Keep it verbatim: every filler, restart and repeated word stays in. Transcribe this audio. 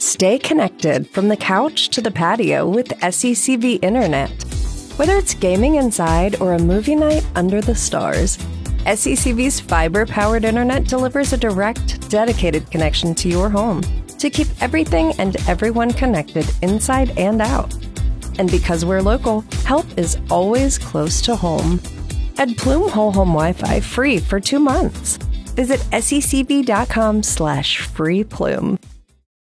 Stay connected from the couch to the patio with S E C V Internet. Whether it's gaming inside or a movie night under the stars, S E C V's fiber-powered internet delivers a direct, dedicated connection to your home to keep everything and everyone connected inside and out. And because we're local, help is always close to home. Add Plume Whole Home Wi-Fi free for two months. Visit secv.com slash free plume.